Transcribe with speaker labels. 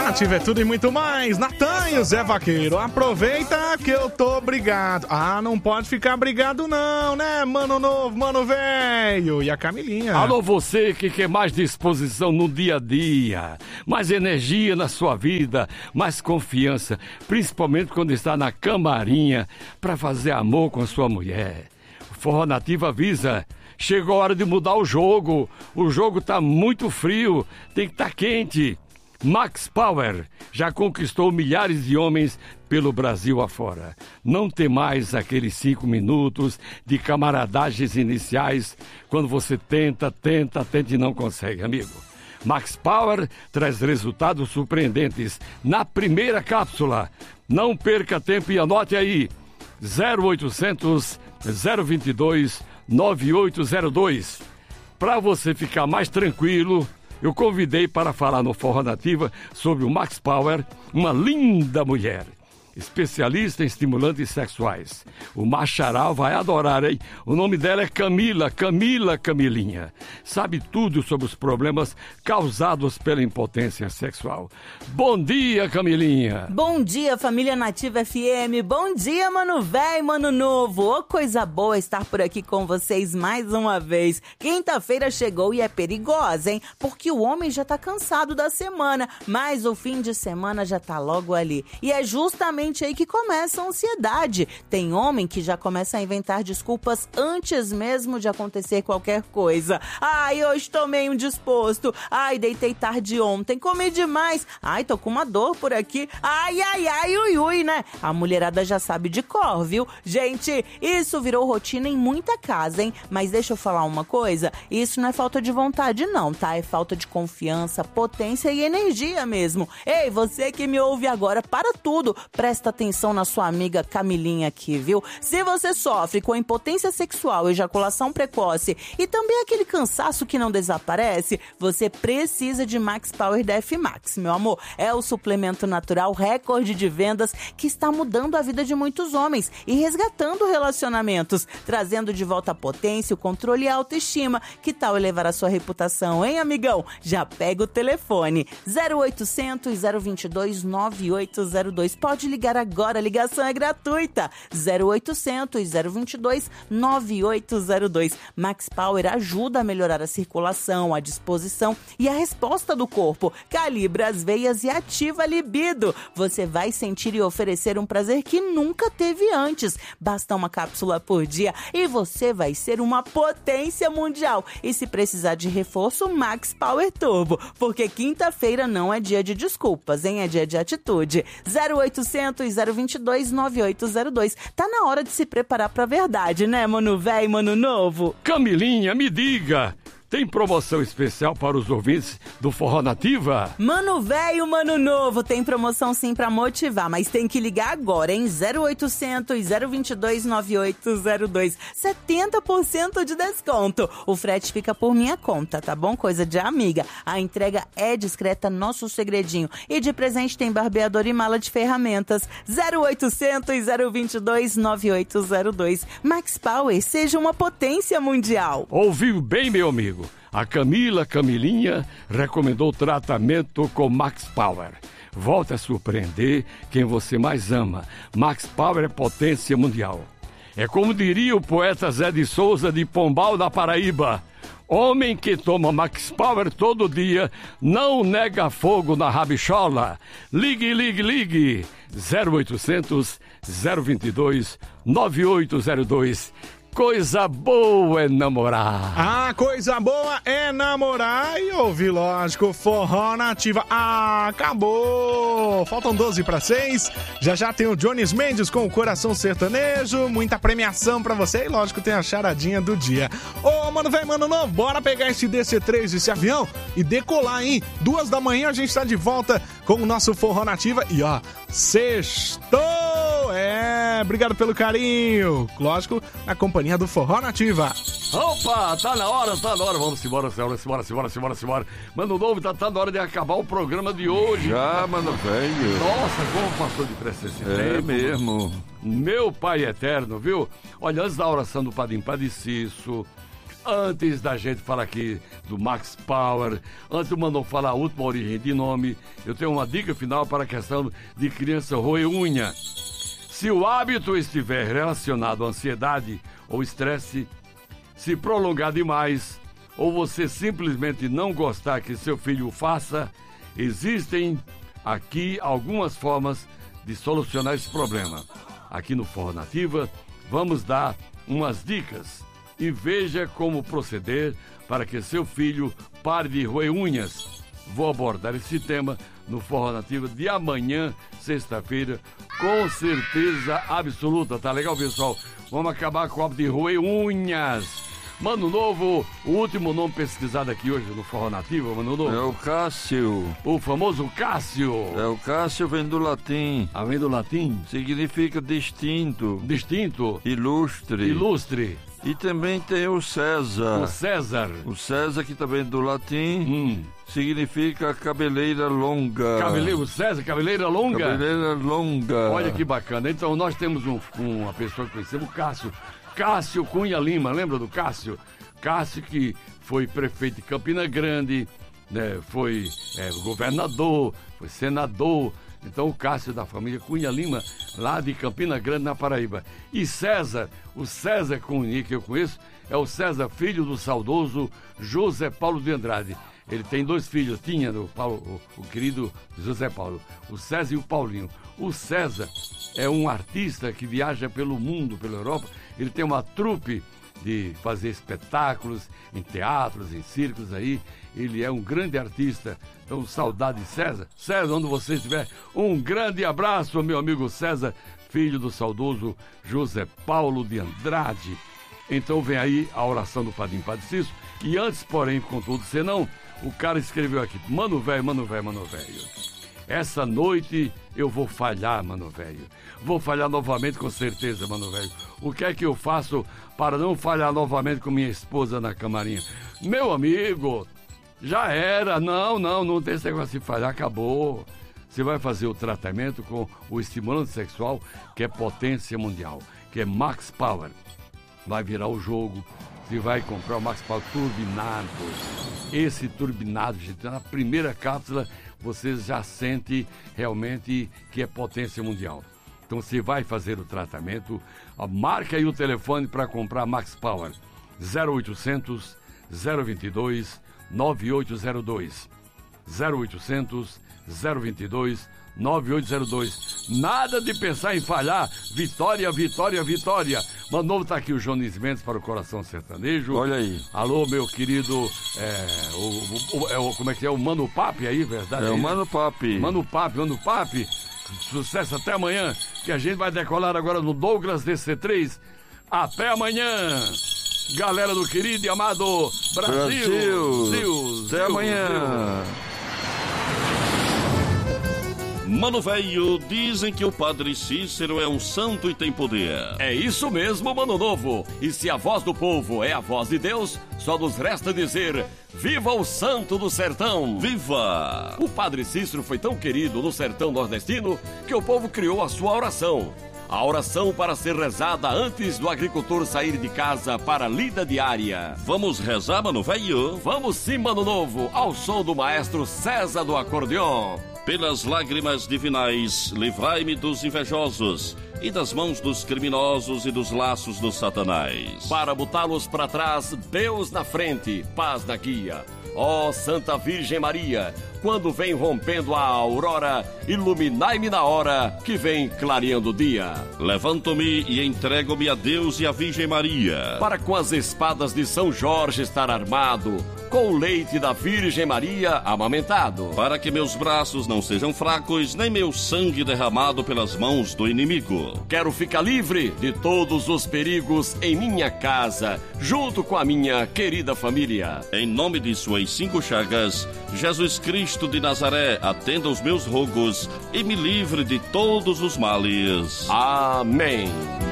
Speaker 1: Nativa é tudo e muito mais. Natan e o Zé Vaqueiro. Aproveita que eu tô brigado. Ah, não pode ficar brigado não, né? Mano novo, mano velho. E a Camilinha.
Speaker 2: Alô, você que quer mais disposição no dia a dia, mais energia na sua vida, mais confiança, principalmente quando está na camarinha pra fazer amor com a sua mulher. O Forró Nativa avisa. Chegou a hora de mudar o jogo. O jogo tá muito frio, tem que estar quente. Max Power já conquistou milhares de homens pelo Brasil afora. Não tem mais aqueles 5 minutos de camaradagens iniciais quando você tenta e não consegue, amigo. Max Power traz resultados surpreendentes na primeira cápsula. Não perca tempo e anote aí. 0800 022 9802. Para você ficar mais tranquilo, eu convidei para falar no Forró Nativa sobre o Max Power, uma linda mulher, especialista em estimulantes sexuais. O Macharal vai adorar, hein? O nome dela é Camilinha. Sabe tudo sobre os problemas causados pela impotência sexual. Bom dia, Camilinha.
Speaker 3: Bom dia, família Nativa FM. Bom dia, mano velho, mano novo. Ô, coisa boa estar por aqui com vocês mais uma vez. Quinta-feira chegou e é perigosa, hein? Porque o homem já tá cansado da semana, mas o fim de semana já tá logo ali. E é justamente aí que começa a ansiedade. Tem homem que já começa a inventar desculpas antes mesmo de acontecer qualquer coisa. Ai, hoje tô meio indisposto. Ai, deitei tarde ontem, comi demais. Ai, tô com uma dor por aqui. Ai, ui, né? A mulherada já sabe de cor, viu? Gente, isso virou rotina em muita casa, hein? Mas deixa eu falar uma coisa, isso não é falta de vontade não, tá? É falta de confiança, potência e energia mesmo. Ei, você que me ouve agora, para tudo. Presta atenção na sua amiga Camilinha aqui, viu? Se você sofre com impotência sexual, ejaculação precoce e também aquele cansaço que não desaparece, você precisa de Max Power DF Max, meu amor. É o suplemento natural recorde de vendas que está mudando a vida de muitos homens e resgatando relacionamentos, trazendo de volta a potência, o controle e a autoestima. Que tal elevar a sua reputação, hein, amigão? Já pega o telefone 0800 022 9802. Pode ligar agora, a ligação é gratuita. 0800 022 9802. Max Power ajuda a melhorar a circulação, a disposição e a resposta do corpo. Calibra as veias e ativa a libido. Você vai sentir e oferecer um prazer que nunca teve antes. Basta uma cápsula por dia e você vai ser uma potência mundial. E se precisar de reforço, Max Power Turbo. Porque quinta-feira não é dia de desculpas, hein? É dia de atitude. 0800 022 9802. Tá na hora de se preparar pra verdade, né, mano velho, mano novo?
Speaker 2: Camilinha, me diga, tem promoção especial para os ouvintes do Forró Nativa?
Speaker 3: Mano velho, mano novo, tem promoção sim pra motivar, mas tem que ligar agora, hein? 0800 022 9802. 70% de desconto. O frete fica por minha conta, tá bom? Coisa de amiga. A entrega é discreta, nosso segredinho. E de presente tem barbeador e mala de ferramentas. 0800 022 9802. Max Power, seja uma potência mundial.
Speaker 2: Ouviu bem, meu amigo? A Camilinha recomendou tratamento com Max Power. Volte a surpreender quem você mais ama. Max Power é potência mundial. É como diria o poeta Zé de Souza de Pombal, da Paraíba. Homem que toma Max Power todo dia não nega fogo na rabichola. Ligue. 0800 022 9802. Coisa boa é namorar.
Speaker 1: Ah, coisa boa é namorar e ouvir, lógico, Forró Nativa. Ah, acabou! Faltam 12 para 6. Já tem o Jones Mendes com o Coração Sertanejo. Muita premiação pra você e, lógico, tem a charadinha do dia. Ô, mano velho, mano novo, bora pegar esse DC-3, esse avião e decolar, hein? 2 da manhã a gente tá de volta com o nosso Forró Nativa. E, ó, sextou! Obrigado pelo carinho. Lógico, na companhia do Forró Nativa.
Speaker 2: Opa, tá na hora. Vamos embora. Mano novo, tá na hora de acabar o programa de hoje.
Speaker 4: Já, mano velho.
Speaker 2: Nossa, como passou depressa esse tempo.
Speaker 4: É mesmo.
Speaker 2: Meu Pai Eterno, viu? Olha, antes da oração do Padim Padiciço, Antes da gente falar aqui do Max Power, antes do Mano falar a última origem de nome, eu tenho uma dica final para a questão de criança roer unha. Se o hábito estiver relacionado à ansiedade ou estresse, se prolongar demais, ou você simplesmente não gostar que seu filho o faça, existem aqui algumas formas de solucionar esse problema. Aqui no Forró Nativa, vamos dar umas dicas e veja como proceder para que seu filho pare de roer unhas. Vou abordar esse tema no Forró Nativa de amanhã, sexta-feira, com certeza absoluta. Tá legal, pessoal? Vamos acabar com o hábito de roer unhas. Mano Novo, o último nome pesquisado aqui hoje no Forró Nativa, Mano Novo.
Speaker 4: É o Cássio.
Speaker 2: O famoso Cássio.
Speaker 4: É o Cássio, vem do latim.
Speaker 2: Ah, vem do latim?
Speaker 4: Significa distinto.
Speaker 2: Distinto.
Speaker 4: Ilustre.
Speaker 2: Ilustre.
Speaker 4: E também tem o César.
Speaker 2: O César.
Speaker 4: O César, que também é do latim, significa cabeleira longa.
Speaker 2: O César, cabeleira longa?
Speaker 4: Cabeleira longa.
Speaker 2: Olha que bacana. Então, nós temos uma pessoa que conhecemos, o Cássio. Cássio Cunha Lima, lembra do Cássio? Cássio que foi prefeito de Campina Grande, né, foi governador, foi senador. Então o Cássio da família Cunha Lima, lá de Campina Grande, na Paraíba. E César, o César Cunha que eu conheço, é o César, filho do saudoso José Paulo de Andrade. Ele tem 2 filhos, tinha o querido José Paulo, o César e o Paulinho. O César é um artista que viaja pelo mundo, pela Europa. Ele tem uma trupe de fazer espetáculos em teatros, em circos aí. Ele é um grande artista. Então, saudade, César. César, onde você estiver, um grande abraço, meu amigo César, filho do saudoso José Paulo de Andrade. Então, vem aí a oração do Padrinho Padre Cícero. E antes, porém, contudo, senão, o cara escreveu aqui: Mano velho, mano velho, mano velho. Essa noite eu vou falhar, mano velho. Vou falhar novamente, com certeza, mano velho. O que é que eu faço para não falhar novamente com minha esposa na camarinha? Meu amigo, já era. Não tem esse negócio de falhar, acabou. Você vai fazer o tratamento com o estimulante sexual, que é potência mundial, que é Max Power. Vai virar o jogo. Você vai comprar o Max Power turbinado. Esse turbinado, gente, na primeira cápsula, você já sente realmente que é potência mundial. Então você vai fazer o tratamento, marca aí o telefone para comprar Max Power. 0800 022 9802. 0800 022 9802. Nada de pensar em falhar. Vitória, vitória, vitória. Manovo, tá aqui o Jones Mendes para o Coração Sertanejo.
Speaker 4: Olha aí.
Speaker 2: Alô, meu querido, como é que é? O Mano Papi aí, verdade?
Speaker 4: É o Mano Papi.
Speaker 2: Mano Papi. Sucesso até amanhã, que a gente vai decolar agora no Douglas DC3. Até amanhã. Galera do querido e amado Brasil.
Speaker 4: Até amanhã.
Speaker 5: Mano velho, dizem que o Padre Cícero é um santo e tem poder.
Speaker 6: É isso mesmo, Mano Novo. E se a voz do povo é a voz de Deus, só nos resta dizer: viva o santo do sertão!
Speaker 5: Viva!
Speaker 6: O Padre Cícero foi tão querido no sertão nordestino que o povo criou a sua oração. A oração para ser rezada antes do agricultor sair de casa para a lida diária.
Speaker 5: Vamos rezar, Mano velho?
Speaker 6: Vamos sim, Mano Novo, ao som do maestro César do acordeon.
Speaker 5: Pelas lágrimas divinais, livrai-me dos invejosos e das mãos dos criminosos e dos laços do Satanás.
Speaker 6: Para botá-los para trás, Deus na frente, paz na guia. Ó Santa Virgem Maria, quando vem rompendo a aurora, iluminai-me na hora que vem clareando o dia.
Speaker 5: Levanto-me e entrego-me a Deus e a Virgem Maria,
Speaker 6: para com as espadas de São Jorge estar armado, com o leite da Virgem Maria amamentado,
Speaker 5: para que meus braços não sejam fracos, nem meu sangue derramado pelas mãos do inimigo.
Speaker 6: Quero ficar livre de todos os perigos em minha casa, junto com a minha querida família.
Speaker 5: Em nome de suas 5 chagas, Jesus Cristo de Nazaré, atenda os meus rogos e me livre de todos os males.
Speaker 6: Amém.